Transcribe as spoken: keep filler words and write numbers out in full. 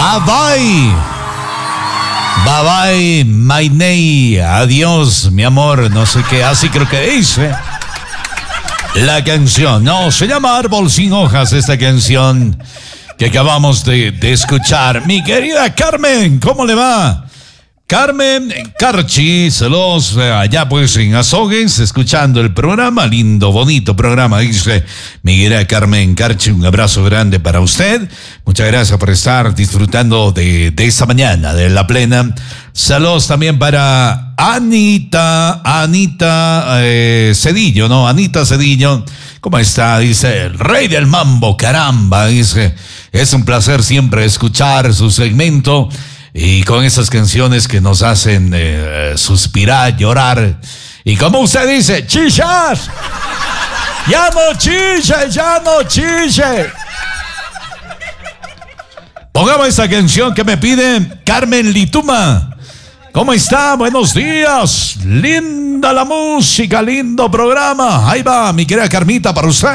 Bye bye. Bye bye, my ney. Adiós, mi amor. No sé qué, así creo que dice la canción. No, se llama Árbol sin hojas esta canción que acabamos de, de escuchar. Mi querida Carmen, ¿cómo le va? Carmen Carchi, saludos allá pues en Azogues, escuchando el programa, lindo, bonito programa, dice mi querida Carmen Carchi, un abrazo grande para usted, muchas gracias por estar disfrutando de, de esta mañana, de la plena. Saludos también para Anita, Anita eh, Cedillo, ¿no? Anita Cedillo, ¿cómo está? Dice, el rey del mambo, caramba, dice, es un placer siempre escuchar su segmento. Y con esas canciones que nos hacen eh, suspirar, llorar. Y como usted dice, ¡chichas! ¡Ya no chiche! ¡Ya no chiche! Pongamos esa canción que me pide Carmen Lituma. ¿Cómo está? Buenos días. Linda la música, lindo programa. Ahí va, mi querida Carmita, para usted.